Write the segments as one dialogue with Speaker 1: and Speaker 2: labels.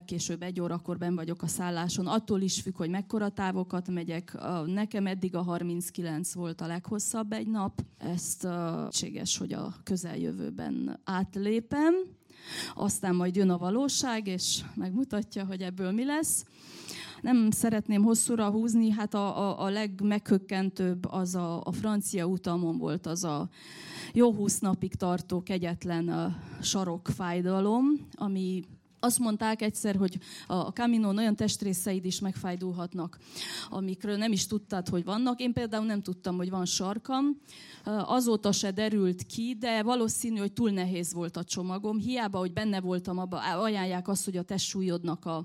Speaker 1: legkésőbb 1 órakor benn vagyok a szálláson. Attól is függ, hogy mekkora távokat megyek. Nekem eddig a 39 volt a leghosszabb egy nap. Ezt lehetséges, hogy a közeljövőben átlépem. Aztán majd jön a valóság, és megmutatja, hogy ebből mi lesz. Nem szeretném hosszúra húzni, hát a legmeghökkentőbb az a francia utamon volt, az a jó 20 napig tartó kegyetlen sarokfájdalom, ami azt mondták egyszer, hogy a Caminón olyan testrészeid is megfájdulhatnak, amikről nem is tudtad, hogy vannak. Én például nem tudtam, hogy van sarkam. Azóta se derült ki, de valószínű, hogy túl nehéz volt a csomagom. Hiába, hogy benne voltam, abba ajánlják azt, hogy a testsúlyodnak a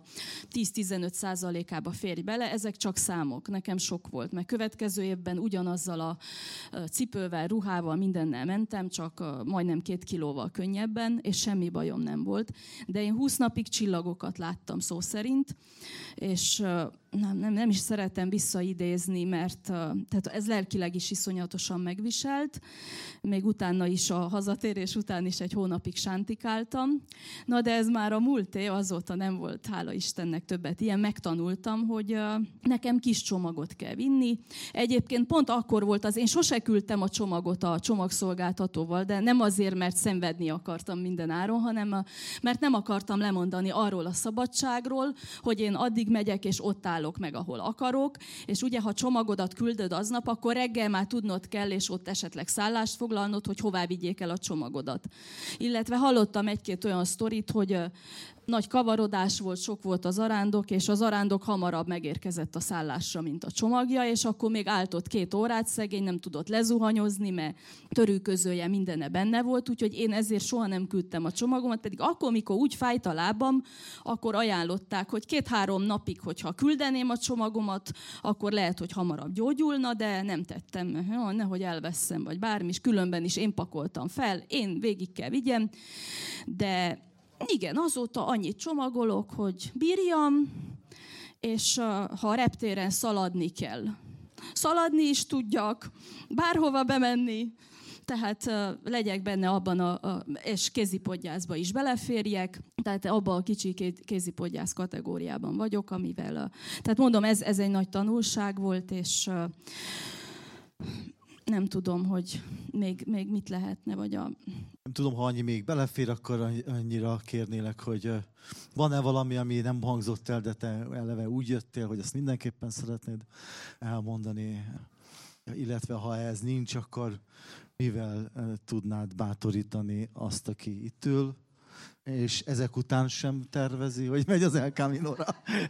Speaker 1: 10-15%-ába férj bele. Ezek csak számok. Nekem sok volt, mert következő évben ugyanazzal a cipővel, ruhával, mindennel mentem, csak majdnem 2 kilóval könnyebben, és semmi bajom nem volt. De én 20 napig csillagokat láttam szó szerint, és nem is szeretem visszaidézni, mert tehát ez lelkileg is iszonyatosan megviselt. Még utána is, a hazatérés után is 1 hónapig sántikáltam. Na de ez már a múlté, azóta nem volt, hála Istennek, többet ilyen. Megtanultam, hogy nekem kis csomagot kell vinni. Egyébként pont akkor volt én sose küldtem a csomagot a csomagszolgáltatóval, de nem azért, mert szenvedni akartam minden áron, hanem mert nem akartam lemondani arról a szabadságról, hogy én addig megyek, és ott állok meg, ahol akarok, és ugye, ha csomagodat küldöd aznap, akkor reggel már tudnod kell, és ott esetleg szállást foglalnod, hogy hová vigyék el a csomagodat. Illetve hallottam 1-2 olyan sztorit, hogy nagy kavarodás volt, sok volt az arándok, és az arándok hamarabb megérkezett a szállásra, mint a csomagja, és akkor még állt ott 2 órát, szegény, nem tudott lezuhanyozni, mert törőközője mindene benne volt, úgyhogy én ezért soha nem küldtem a csomagomat, pedig akkor, mikor úgy fájt a lábam, akkor ajánlották, hogy 2-3 napig, hogyha küldeném a csomagomat, akkor lehet, hogy hamarabb gyógyulna, de nem tettem, nehogy elveszem, vagy bármi, és különben is én pakoltam fel, én végig kell vigyem, de igen, azóta annyit csomagolok, hogy bírjam, és ha a reptéren szaladni kell. Szaladni is tudjak, bárhova bemenni, tehát legyek benne abban és kézipodgyászba is beleférjek, tehát abban a kicsi kézipodgyász kategóriában vagyok, amivel... Tehát mondom, ez egy nagy tanulság volt, és... Nem tudom, hogy még mit lehetne, vagy
Speaker 2: Nem tudom, ha annyi még belefér, akkor annyira kérnélek, hogy van-e valami, ami nem hangzott el, de te eleve úgy jöttél, hogy ezt mindenképpen szeretnéd elmondani, illetve ha ez nincs, akkor mivel tudnád bátorítani azt, aki itt ül, és ezek után sem tervezi, hogy megy az El Caminóra.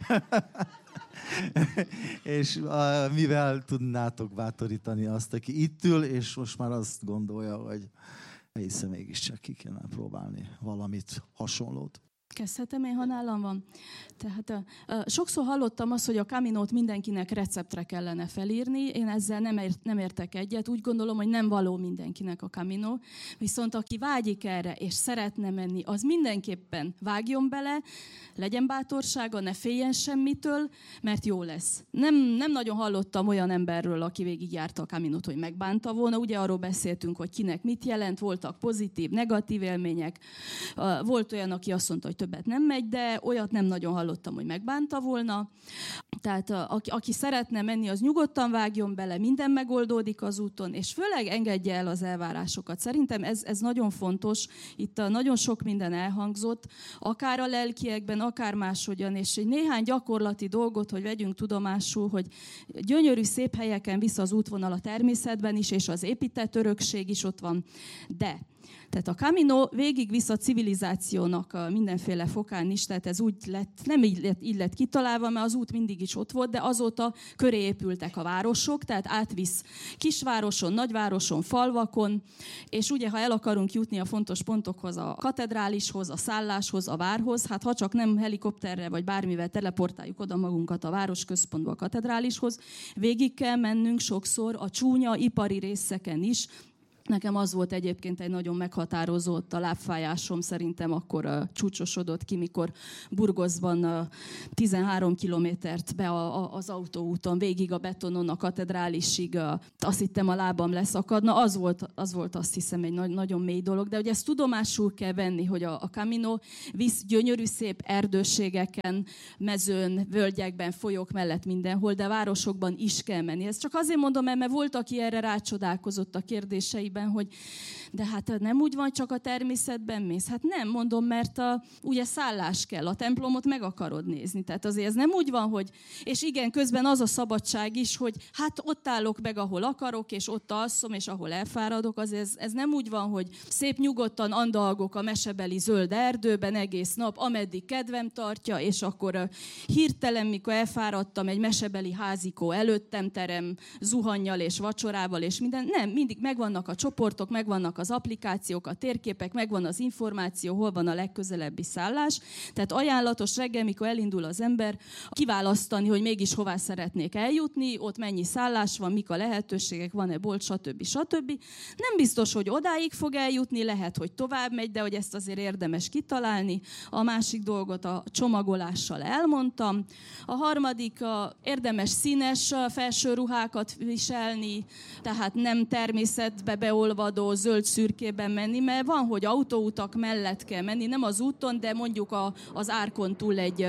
Speaker 2: És mivel tudnátok bátorítani azt, aki itt ül, és most már azt gondolja, hogy hiszen mégiscsak ki kellene próbálni valamit hasonlót.
Speaker 1: Kezdhetem én, ha nálam van. Tehát sokszor hallottam azt, hogy a Caminót mindenkinek receptre kellene felírni. Én ezzel nem értek egyet. Úgy gondolom, hogy nem való mindenkinek a Caminó. Viszont aki vágyik erre, és szeretne menni, az mindenképpen vágjon bele, legyen bátorsága, ne féljen semmitől, mert jó lesz. Nem nagyon hallottam olyan emberről, aki végigjárta a Caminót, hogy megbánta volna. Ugye arról beszéltünk, hogy kinek mit jelent, voltak pozitív, negatív élmények. Volt olyan, aki azt mondta, hogy többet nem megy, de olyat nem nagyon hallottam, hogy megbánta volna. Tehát aki szeretne menni, az nyugodtan vágjon bele, minden megoldódik az úton, és főleg engedje el az elvárásokat. Szerintem ez nagyon fontos. Itt nagyon sok minden elhangzott, akár a lelkiekben, akár máshogyan, és egy néhány gyakorlati dolgot, hogy vegyünk tudomásul, hogy gyönyörű, szép helyeken visz az útvonal a természetben is, és az épített örökség is ott van, de tehát a Camino végigvisz a civilizációnak mindenféle fokán is, tehát ez úgy lett, nem így lett kitalálva, mert az út mindig is ott volt, de azóta köré épültek a városok, tehát átvisz kisvároson, nagyvároson, falvakon, és ugye, ha el akarunk jutni a fontos pontokhoz, a katedrálishoz, a szálláshoz, a várhoz, hát ha csak nem helikopterre vagy bármivel teleportáljuk oda magunkat a városközpontba, a katedrálishoz, végig kell mennünk sokszor a csúnya ipari részeken is, Nekem az volt egyébként egy nagyon meghatározó, a lábfájásom szerintem akkor csúcsosodott ki, mikor Burgoszban 13 kilométert be az autóúton, végig a betonon, a katedrálisig, azt hittem a lábam leszakadna. Az volt azt hiszem egy nagyon mély dolog, de hogy ezt tudomásul kell venni, hogy a Camino visz gyönyörű szép erdőségeken, mezőn, völgyekben, folyók mellett mindenhol, de városokban is kell menni. Ezt csak azért mondom, mert volt, aki erre rácsodálkozott a kérdéseiben, hogy de hát nem úgy van, csak a természetben mész. Hát nem, mondom, mert ugye szállás kell, a templomot meg akarod nézni. Tehát azért ez nem úgy van, hogy... És igen, közben az a szabadság is, hogy hát ott állok meg, ahol akarok, és ott alszom, és ahol elfáradok. Azért ez nem úgy van, hogy szép nyugodtan andalgok a mesebeli zöld erdőben egész nap, ameddig kedvem tartja, és akkor hirtelen, mikor elfáradtam, egy mesebeli házikó előttem terem, zuhannyal és vacsorával, és minden. Nem, mindig megvannak a csoportok, megvannak az applikációk, a térképek, megvan az információ, hol van a legközelebbi szállás. Tehát ajánlatos reggel, mikor elindul az ember, kiválasztani, hogy mégis hová szeretnék eljutni, ott mennyi szállás van, mik a lehetőségek, van-e bolt, stb. Nem biztos, hogy odáig fog eljutni, lehet, hogy tovább megy, de hogy ezt azért érdemes kitalálni. A másik dolgot a csomagolással elmondtam. A harmadik, érdemes színes felső ruhákat viselni, tehát nem természetbe beolvadó zöld-szürkében menni, mert van, hogy autóutak mellett kell menni, nem az úton, de mondjuk az árkon túl egy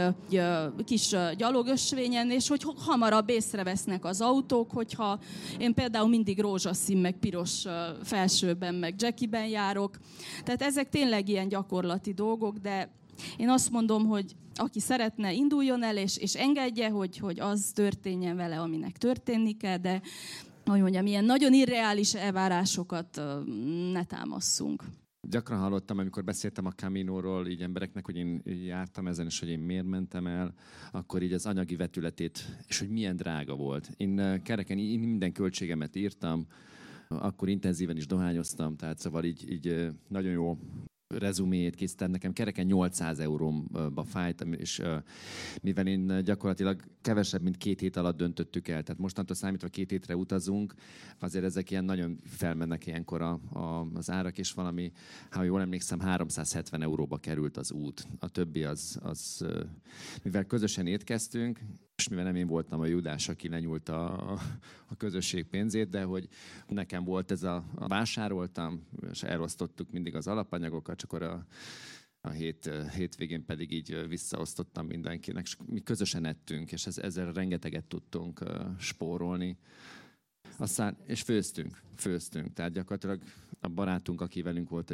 Speaker 1: kis gyalogösvényen, és hogy hamarabb észrevesznek az autók, hogyha én például mindig rózsaszín, meg piros felsőben, meg jackiben járok. Tehát ezek tényleg ilyen gyakorlati dolgok, de én azt mondom, hogy aki szeretne, induljon el, és engedje, hogy az történjen vele, aminek történni kell, de hogy mondjam, ilyen nagyon irreális elvárásokat ne támasszunk.
Speaker 3: Gyakran hallottam, amikor beszéltem a Caminóról így embereknek, hogy én jártam ezen, és hogy én miért mentem el, akkor így az anyagi vetületét, és hogy milyen drága volt. Én kereken minden költségemet írtam, akkor intenzíven is dohányoztam, tehát szóval így nagyon jó rezuméjét készítettem, nekem kereken 800 euróba fájt, és mivel én gyakorlatilag kevesebb, mint 2 hét alatt döntöttük el, tehát mostantól számítva 2 hétre utazunk, azért ezek ilyen nagyon felmennek ilyenkor az árak, és valami, ha jól emlékszem, 370 euróba került az út. A többi az mivel közösen étkeztünk, és mivel nem én voltam a Judás, aki lenyúlt a közösség pénzét, de hogy nekem volt ez a vásároltam, és elosztottuk mindig az alapanyagokat, csak akkor a hétvégén pedig így visszaosztottam mindenkinek, és mi közösen ettünk, és ezzel rengeteget tudtunk spórolni. Aztán, és főztünk, tehát gyakorlatilag a barátunk, aki velünk volt,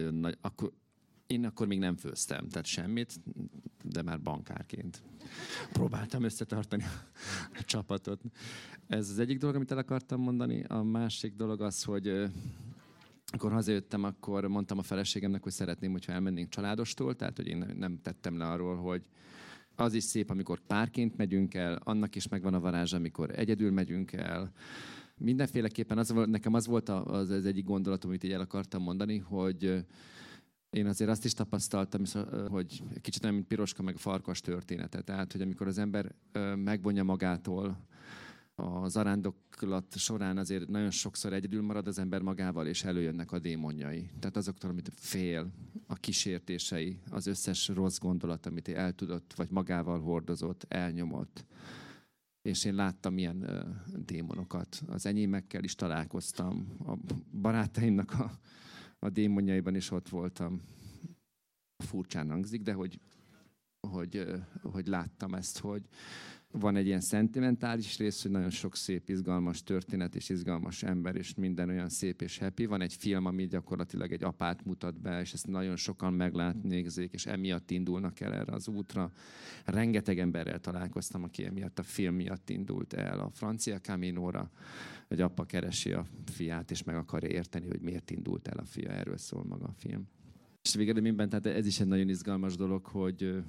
Speaker 3: én akkor még nem főztem, tehát semmit, de már bankárként próbáltam összetartani a csapatot. Ez az egyik dolog, amit el akartam mondani. A másik dolog az, hogy amikor hazajöttem, akkor mondtam a feleségemnek, hogy szeretném, hogyha elmennénk családostól, tehát hogy én nem tettem le arról, hogy az is szép, amikor párként megyünk el, annak is megvan a varázsa, amikor egyedül megyünk el. Mindenféleképpen nekem az volt az egyik gondolatom, amit így el akartam mondani, hogy én azért azt is tapasztaltam, hogy kicsit olyan, mint Piroska meg a farkas története. Tehát, hogy amikor az ember megvonja magától a zarándoklat során, azért nagyon sokszor egyedül marad az ember magával, és előjönnek a démonjai. Tehát azoktól, amit fél, a kísértései, az összes rossz gondolat, amit el tudott, vagy magával hordozott, elnyomott. És én láttam ilyen démonokat. Az enyémekkel is találkoztam, a barátaimnak a démonjaiban is ott voltam. Furcsán hangzik, de hogy láttam ezt, hogy van egy ilyen szentimentális rész, hogy nagyon sok szép, izgalmas történet és izgalmas ember, és minden olyan szép és happy. Van egy film, ami gyakorlatilag egy apát mutat be, és ezt nagyon sokan meglátnézik, és emiatt indulnak el erre az útra. Rengeteg emberrel találkoztam, aki emiatt a film miatt indult el a francia Caminóra. Egy apa keresi a fiát, és meg akarja érteni, hogy miért indult el a fia. Erről szól maga a film. És végeredményben, tehát ez is egy nagyon izgalmas dolog, hogy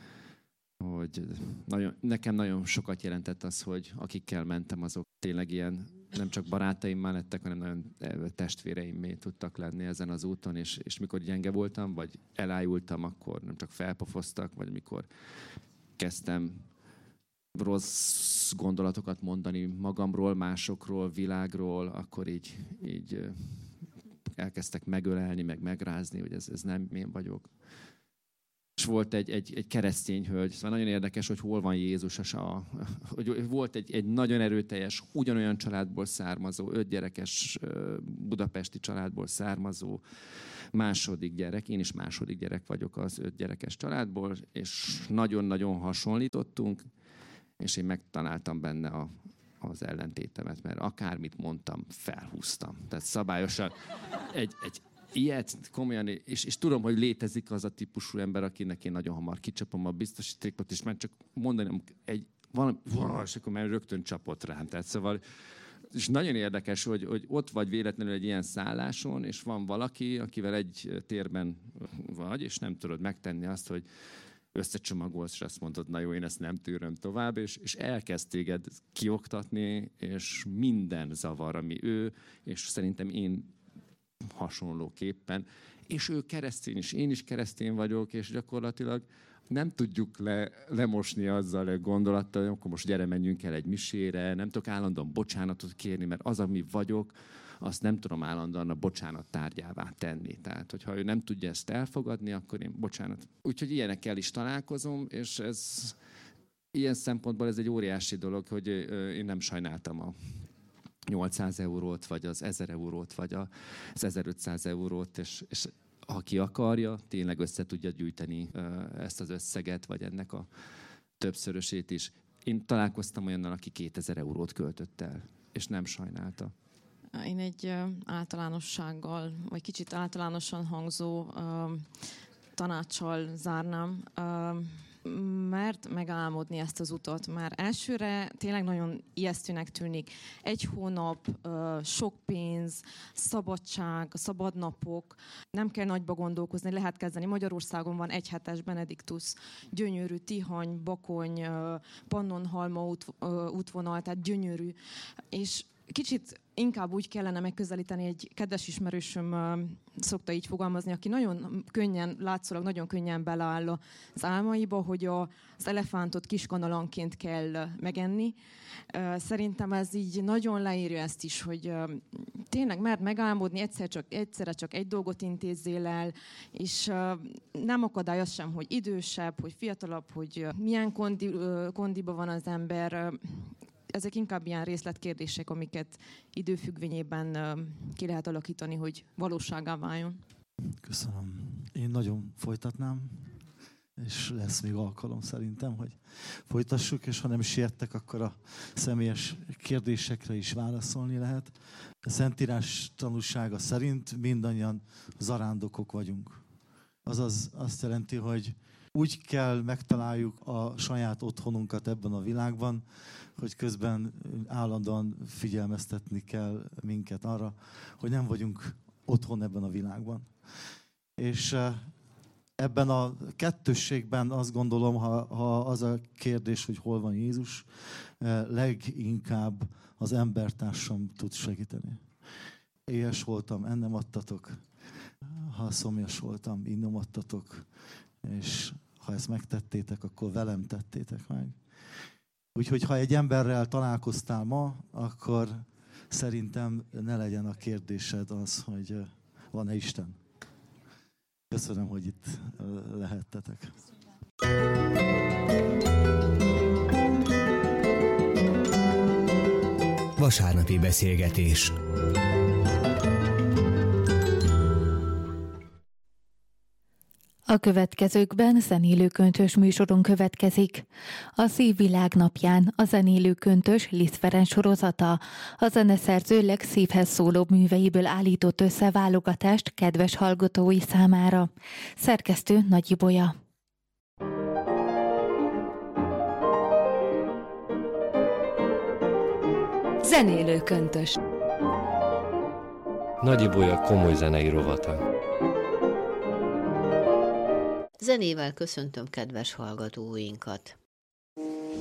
Speaker 3: nekem nagyon sokat jelentett az, hogy akikkel mentem, azok tényleg ilyen nem csak barátaimmá lettek, hanem nagyon testvéreimmé tudtak lenni ezen az úton, és mikor gyenge voltam, vagy elájultam, akkor nem csak felpofoztak, vagy mikor kezdtem rossz gondolatokat mondani magamról, másokról, világról, akkor így elkezdtek megölelni, meg megrázni, hogy ez nem én vagyok. És volt egy keresztény hölgy, szóval nagyon érdekes, hogy hol van Jézus, hogy volt egy nagyon erőteljes, ugyanolyan családból származó, 5 gyerekes budapesti családból származó második gyerek. Én is második gyerek vagyok az 5 gyerekes családból, és nagyon-nagyon hasonlítottunk, és én megtaláltam benne az ellentétemet, mert akármit mondtam, felhúztam. Tehát szabályosan egy ilyet komolyan, és tudom, hogy létezik az a típusú ember, akinek én nagyon hamar kicsapom a biztosítékot, és már csak mondanom és akkor már rögtön csapott rám. Tehát szóval, és nagyon érdekes, hogy ott vagy véletlenül egy ilyen szálláson, és van valaki, akivel egy térben vagy, és nem tudod megtenni azt, hogy összecsomagolsz, és azt mondod, na jó, én ezt nem tűröm tovább, és elkezd téged kioktatni, és minden zavar, ami ő, és szerintem én hasonlóképpen. És ő keresztény, és én is keresztény vagyok, és gyakorlatilag nem tudjuk lemosni azzal a gondolattal, hogy akkor most gyere, menjünk el egy misére, nem tudok állandóan bocsánatot kérni, mert az, ami vagyok, azt nem tudom állandóan a bocsánat tárgyává tenni. Tehát, hogyha ő nem tudja ezt elfogadni, akkor én bocsánat. Úgyhogy ilyenekkel is találkozom, és ilyen szempontból ez egy óriási dolog, hogy én nem sajnáltam a 800 eurót, vagy az 1000 eurót, vagy az 1500 eurót, és aki akarja, tényleg össze tudja gyűjteni ezt az összeget, vagy ennek a többszörösét is. Én találkoztam olyannal, aki 2000 eurót költött el, és nem sajnálta.
Speaker 4: Én egy általánossággal, vagy kicsit általánosan hangzó tanáccsal zárnám. Mert megálmodni ezt az utat. Már elsőre tényleg nagyon ijesztőnek tűnik. 1 hónap, sok pénz, szabadság, szabadnapok. Nem kell nagyba gondolkozni, lehet kezdeni. Magyarországon van 1 hetes Benediktus, gyönyörű Tihany, Bakony, Pannonhalma útvonal, tehát gyönyörű. És kicsit inkább úgy kellene megközelíteni, egy kedves ismerősöm szokta így fogalmazni, aki nagyon könnyen, látszólag nagyon könnyen beleáll az álmaiba, hogy az elefántot kiskanalanként kell megenni. Szerintem ez így nagyon leírja ezt is, hogy tényleg mert megálmodni, egyszerre csak egy dolgot intézzél el, és nem akadály az sem, hogy idősebb, hogy fiatalabb, hogy milyen kondiba van az ember. Ezek inkább ilyen részletkérdések, amiket időfüggvényében ki lehet alakítani, hogy valósággá váljon.
Speaker 2: Köszönöm. Én nagyon folytatnám, és lesz még alkalom szerintem, hogy folytassuk, és ha nem is értek, akkor a személyes kérdésekre is válaszolni lehet. A Szentírás tanúsága szerint mindannyian zarándokok vagyunk. Azaz azt jelenti, hogy úgy kell megtaláljuk a saját otthonunkat ebben a világban, hogy közben állandóan figyelmeztetni kell minket arra, hogy nem vagyunk otthon ebben a világban. És ebben a kettősségben azt gondolom, ha az a kérdés, hogy hol van Jézus, leginkább az embertársam tud segíteni. Éhes voltam, ennem adtatok. Ha szomjas voltam, innom adtatok. És ha ezt megtettétek, akkor velem tettétek meg. Úgyhogy ha egy emberrel találkoztál ma, akkor szerintem ne legyen a kérdésed az, hogy van-e Isten. Köszönöm, hogy itt lehettetek.
Speaker 5: Vasárnapi beszélgetés.
Speaker 6: A következőkben zenélő köntös műsorunk következik. A Szívvilág napján a zenélő köntös Liszt Ferenc sorozata a zeneszerző legszívhez szólóbb műveiből állított össze válogatást kedves hallgatói számára. Szerkesztő Nagy Ibolya.
Speaker 7: Zenélő köntös.
Speaker 8: Nagy Ibolya komoly zenei rovata.
Speaker 9: Zenével köszöntöm kedves hallgatóinkat.